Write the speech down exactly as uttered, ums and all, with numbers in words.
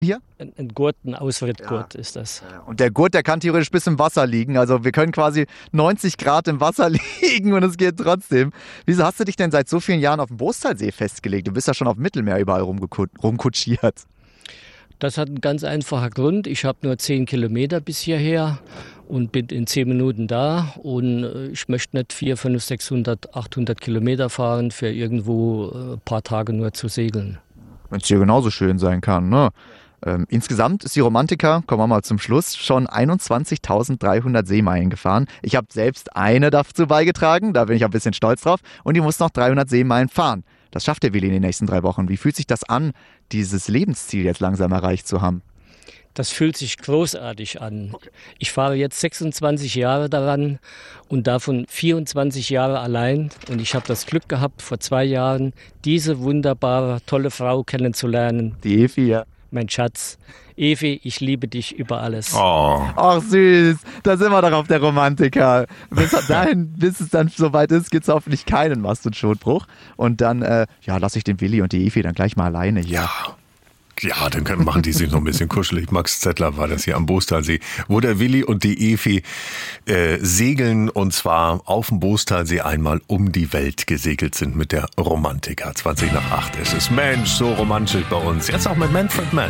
hier? Ein, ein Gurt, ein Ausrittgurt ja. ist das. Und der Gurt, der kann theoretisch bis im Wasser liegen. Also wir können quasi neunzig Grad im Wasser liegen und es geht trotzdem. Wieso hast du dich denn seit so vielen Jahren auf dem Boostalsee festgelegt? Du bist ja schon auf dem Mittelmeer überall rumkutschiert. Das hat einen ganz einfachen Grund. Ich habe nur zehn Kilometer bis hierher und bin in zehn Minuten da. Und ich möchte nicht vierhundert, fünfhundert, sechshundert, achthundert Kilometer fahren, für irgendwo ein paar Tage nur zu segeln. Wenn es hier genauso schön sein kann, ne? Ähm, insgesamt ist die Romantika, kommen wir mal zum Schluss, schon einundzwanzigtausenddreihundert Seemeilen gefahren. Ich habe selbst eine dazu beigetragen, da bin ich ein bisschen stolz drauf. Und die muss noch dreihundert Seemeilen fahren. Das schafft der Willi in den nächsten drei Wochen. Wie fühlt sich das an, dieses Lebensziel jetzt langsam erreicht zu haben? Das fühlt sich großartig an. Ich fahre jetzt sechsundzwanzig Jahre daran und davon vierundzwanzig Jahre allein. Und ich habe das Glück gehabt, vor zwei Jahren diese wunderbare, tolle Frau kennenzulernen. Die Evi, ja. Mein Schatz. Evi, ich liebe dich über alles. Oh. Ach süß, da sind wir doch auf der Romantika. Bis dahin, bis es dann soweit ist, gibt es hoffentlich keinen Mast- und Schotbruch. Und dann, äh, ja, lasse ich den Willi und die Evi dann gleich mal alleine hier. Ja. Ja, dann können, machen die sich noch ein bisschen kuschelig. Max Zettler war das hier am Boostalsee, wo der Willi und die Evi äh, segeln, und zwar auf dem Boostalsee einmal um die Welt gesegelt sind mit der Romantika. zwanzig nach acht ist es. Mensch, so romantisch bei uns. Jetzt auch mit Manfred Mann.